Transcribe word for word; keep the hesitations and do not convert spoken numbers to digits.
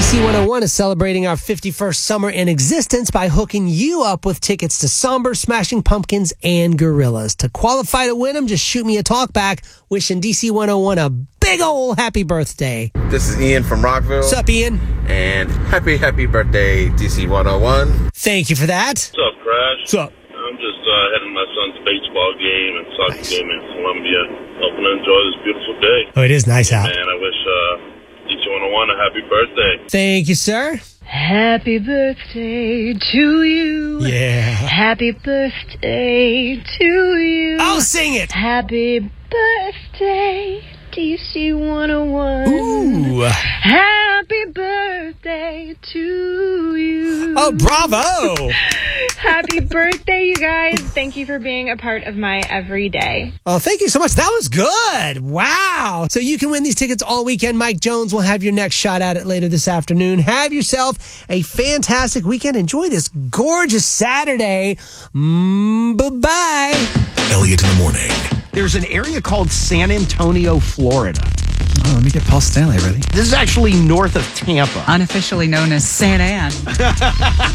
C one oh one is celebrating our fifty-first summer in existence by hooking you up with tickets to Somber, Smashing Pumpkins, and Gorillaz. To qualify to win them, just shoot me a talk back wishing D C one oh one a big ol' happy birthday. This is Ian from Rockville. What's up, Ian? And happy, happy birthday, D C one oh one. Thank you for that. What's up, Crash? What's up? I'm just uh, heading to my son's baseball game and soccer nice. game in Columbia. Hoping to enjoy this beautiful day. Oh, it is nice out. And I wish uh, D C one oh one a happy birthday. Thank you, sir. Happy birthday to you. Yeah. Happy birthday to you. I'll sing it. Happy birthday, D C one oh one. Ooh. Happy birthday to you. Oh, bravo. Happy birthday, you guys. Thank you for being a part of my everyday. Oh, thank you so much. That was good. Wow. So you can win these tickets all weekend. Mike Jones will have your next shot at it later this afternoon. Have yourself a fantastic weekend. Enjoy this gorgeous Saturday. Mm, bye-bye. Elliot in the morning. There's an area called San Antonio, Florida. Oh, let me get Paul Stanley ready. This is actually north of Tampa. Unofficially known as San Ann.